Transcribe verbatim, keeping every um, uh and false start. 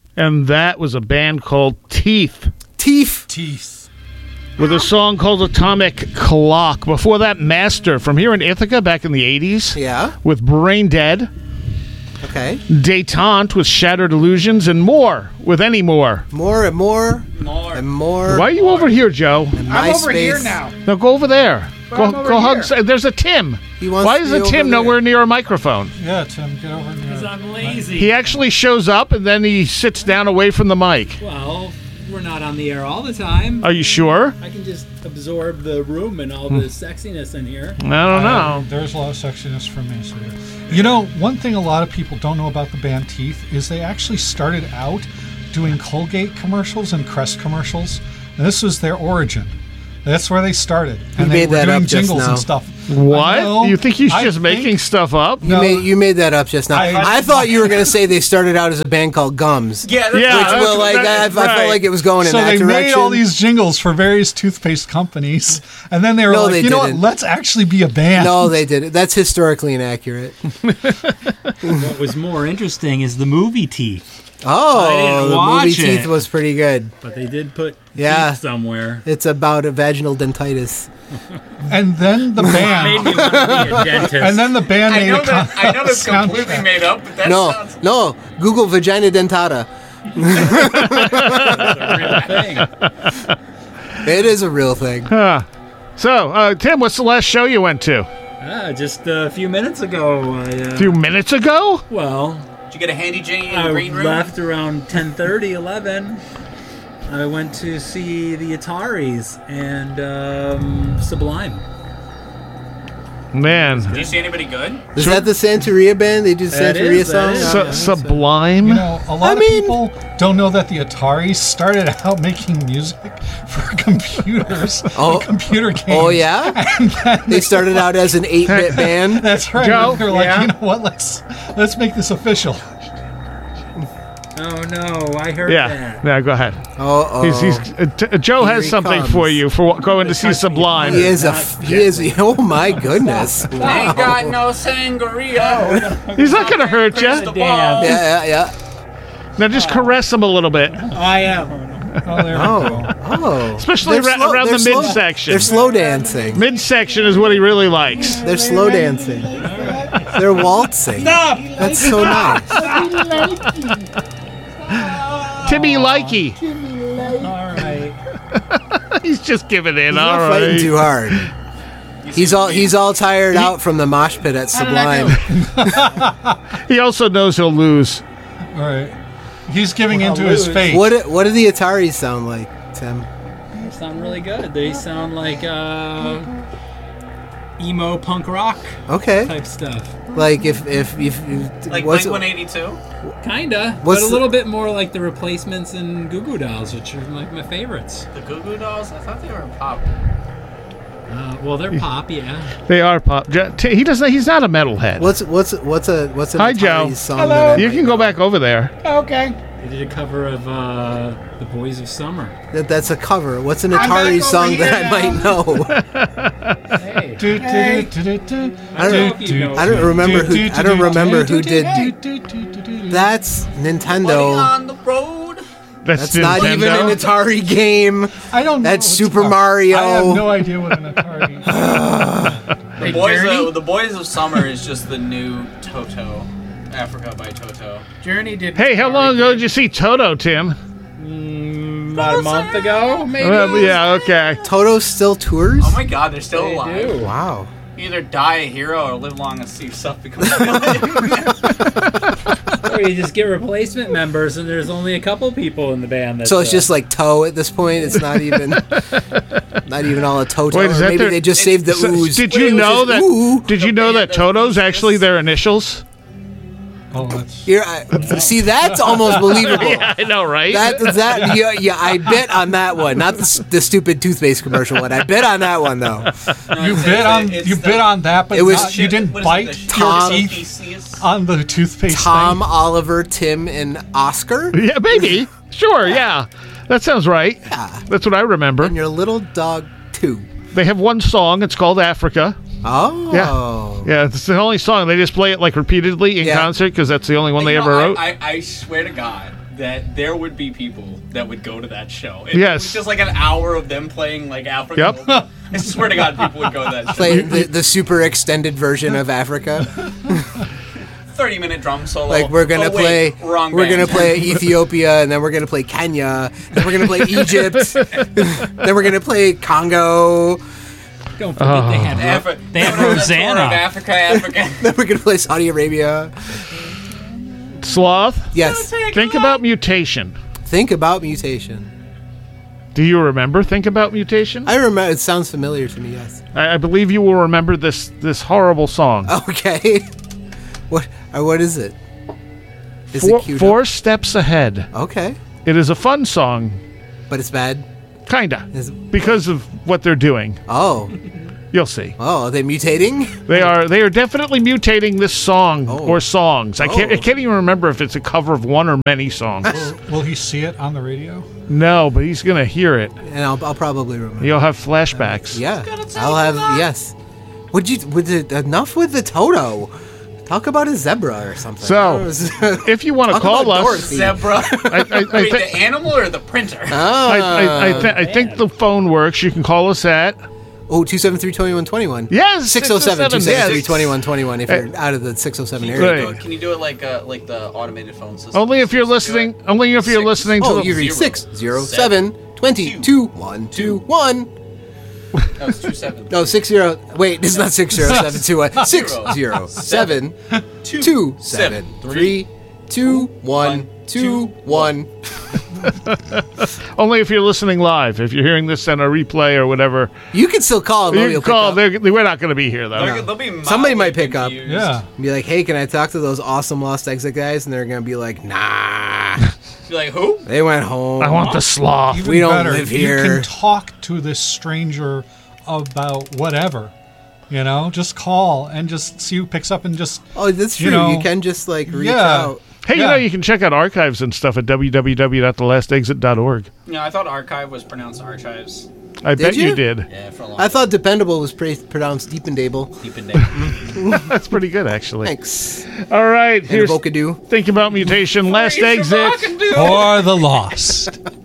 And that was a band called Teeth. Teeth. Teeth. With a song called Atomic Clock. Before that, Master from here in Ithaca back in the eighties. Yeah. With Brain Dead. Okay. Détente with Shattered Illusions. And more with Any More. More and more. More. And more. Why are you over here, Joe? I'm over here now. No, go over there. But Go, I'm over go hug. here. There's a Tim. He wants Why to is be a over Tim there. nowhere near a microphone? Yeah, Tim, get over here. Because I'm lazy. He actually shows up and then he sits down away from the mic. Well, we're not on the air all the time. Are you sure? I can just absorb the room and all the sexiness in here. I don't know. Uh, there's a lot of sexiness for me. So yeah. You know, one thing a lot of people don't know about the band Teeth is they actually started out doing Colgate commercials and Crest commercials. And this was their origin. That's where they started. And You they made were that doing up just jingles now. and stuff. What? I know. You think he's I just think- making stuff up? You, No. made, you made that up just now. I- I, thought you were going to say they started out as a band called Gums. Yeah, that's Yeah, Which that's- will, like, I, I that- felt right. like it was going in So that they direction. made all these jingles for various toothpaste companies, and then they were No, like, they you know didn't. what? Let's actually be a band. No, they didn't. That's historically inaccurate. What was more interesting is the movie Teeth. Oh, I didn't the watch movie it. Teeth was pretty good. But they did put Yeah. teeth somewhere. It's about a vaginal dentitis. And then the Made band, me want to be a dentist. and then the band I made know a that. I know that's soundtrack. completely made up, but that no, sounds. no. Google vagina dentata. That's a real thing. It is a real thing. Huh. So, uh, Tim, what's the last show you went to? Ah, just a few minutes ago. I, uh, A few minutes ago? well, Did you get a handy Jane in I the green room? left around ten thirty, eleven. I went to see the Ataris and um, Sublime. Man. Did you see anybody good? Is that the Santeria band? They do the That Santeria is, that song? is. Su- Yeah. Sublime? You know, a lot I of mean- people don't know that the Atari started out making music for computers, Oh. and computer games. Oh, yeah? They started out as an eight-bit band. That's right. Joe? They're like, Yeah? you know what? Let's let's make this official. Oh no, I heard Yeah. that. Yeah, go ahead. Oh, He's, he's, uh, t- Joe Here has he something comes. for you for going to see Sublime. He is a. f- He is. Oh my goodness! Ain't Wow. got no sangria. He's not going to hurt you. Crystal ball. Yeah, yeah, yeah. Now just caress him a little bit. I am. Oh, there we Oh, go. oh. Especially They're ra- slow- around they're the slow- midsection. They're slow dancing. Midsection is what he really likes. They're slow dancing. They're waltzing. Stop! That's so nice. Timmy Likey. All right. He's just giving in. He's All not fighting right. too hard. He's all he's all tired out from the mosh pit at Sublime. He also knows he'll lose. All right. He's giving Well, into his lose. fate. What what do the Ataris sound like, Tim? They sound really good. They sound like uh, emo punk rock Okay, type stuff. like if if if, if Like what's Blink one eighty-two? Kinda, What's but a the- little bit more like the Replacements and Goo Goo Dolls, which are like my favorites. The Goo Goo Dolls? I thought they were pop. Uh, well, they're pop, yeah. They are pop. J- T- He doesn't. He's not a metalhead. what's what's what's a what's an Hi, Ataris Joe. song? Hello. That, I You might can go know? back over there. Okay. They did a cover of uh, The Boys of Summer. That, that's a cover. What's an I'm back Atari over song here that I might know? Hey, Do, do, do, do, do. I don't know if you know. I don't remember who. I don't remember who did. do, do, do, do. That's Buddy Nintendo. on the road. That's not even an Atari game. I don't know. That's what's Super up. Mario. I have no idea what an Atari is. The Boys, of, the Boys of Summer is just the new Toto. Africa by Toto. Journey did. Hey, how long ago did you see Toto, Tim? Mm, about a month ago, maybe. Uh, yeah. Okay. Toto still tours? Oh my god, they're still They alive. do. Wow. Either die a hero or live long and see yourself become a villain. Or you just get replacement members, and there's only a couple people in the band. That, So it's uh, just like Toe at this point. It's not even, not even all a Toto. Wait, is or that maybe their- they just it's- saved the So, ooze. did Wait, you it was know just that? ooh. Did you The know band that of Toto's genius. actually their initials? Oh, that's. Here, I, see, that's almost believable. Yeah, I know, right? That that yeah, yeah, I bet on that one, not the, s- the stupid toothpaste commercial one. I bet on that one though. No, You it's- bit it's- on it's you the- bit on that, but It was- not- you didn't what is it, bite the Tom- your T teeth V Cs? on the toothpaste Tom, thing. Oliver, Tim, and Oscar, yeah, maybe. Sure. Yeah, that sounds right. Yeah. That's what I remember. and your little dog too. They have one song. It's called Africa. Oh, Yeah, it's the only song. They just play it like repeatedly in Yeah. concert because that's the only one they You ever know, wrote. I, I, I swear to God, that there would be people that would go to that show. It Yes. was just like an hour of them playing like Africa. Yep. I swear to God, people would go to that show. Play the, the super extended version of Africa. thirty minute drum solo. Like we're gonna Oh, wait, play, wrong we're band. gonna play Ethiopia, and then we're gonna play Kenya, then we're gonna play Egypt, then we're gonna play Congo, Don't forget they had Afri- they had Tour of Rosanna. Africa, Africa. then we're gonna play Saudi Arabia. Sloth, Yes. think about Mutation. Think about Mutation. Do you remember Think About Mutation? I remember. It sounds familiar to me. Yes. I, I believe you will remember this this horrible song. Okay. What? Uh, what is it? Is four, it cute? four Steps Ahead. Okay, It is a fun song, but it's bad. kinda, Is- because of what they're doing. Oh, You'll see. oh, are they mutating? They are they are definitely mutating this song Oh. or songs. I can't I Oh. can't even remember if it's a cover of one or many songs. Will he see it on the radio? No, but he's gonna hear it. And I'll, I'll probably remember. You'll have flashbacks. Yeah, I'll have yes. Would you? Would it, enough with the Toto? Talk about a zebra or something. So, if you want to Talk call about us, Dorothy. Zebra. I, I, I, Wait, thi- the animal or the printer? Ah. I, I, I, th- I think the phone works. You can call us at Oh, two seven three, two one two one. yes six oh seven, two seven three, yes. two one two one if you're out of the six oh seven Can you, area Right. code. can you do it like uh, like the automated phone system? Only if you're Just do listening. it. Only if you're Six. listening to Oh, the. you read Zero, six zero seven, seven twenty two one two one. No, it's two seven. No, six zero. Wait, this is not six zero seven two one. Six zero seven two seven three two one two one. Only if you're listening live. If you're hearing this on a replay or whatever, You can still call. And you nobody can will pick call. up. They're- We're not going to be here though. They're- they'll be Somebody might mildly pick up. confused. Yeah. Be like, hey, can I talk to those awesome Lost Exit guys? And they're gonna be like, nah, Be like, who? they went home. I want the sloth. Even We don't better, live You here. can talk to this stranger about whatever. You know, just call and just see who picks up and just. Oh, that's true. You You, know, can just like reach yeah. out. Hey, you Yeah. know you can check out archives and stuff at w w w dot the last exit dot org. No, I thought archive was pronounced archives. I bet you you? did. Yeah, for a long I thought dependable was pre- pronounced deependable. deep in there. That's pretty good actually. Thanks. All right, And here's Vocadoo. Think About Mutation. Last exit. For the lost.